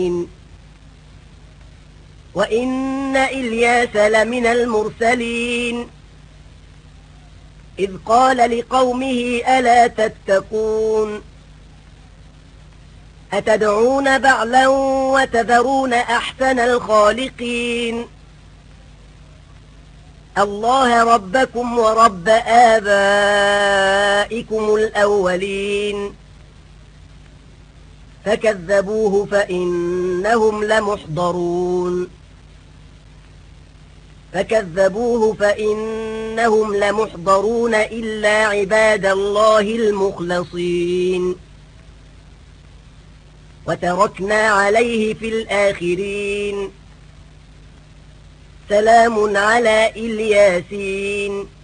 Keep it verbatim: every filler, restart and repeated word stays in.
وإن إلياس لمن المرسلين إذ قال لقومه ألا تتقون أتدعون بعلا وتذرون أحسن الخالقين الله ربكم ورب آبائكم الأولين فكذبوه فإنهم لمحضرون فكذبوه فإنهم لمحضرون إلا عباد الله المخلصين وتركنا عليه في الآخرين سلام على الياسين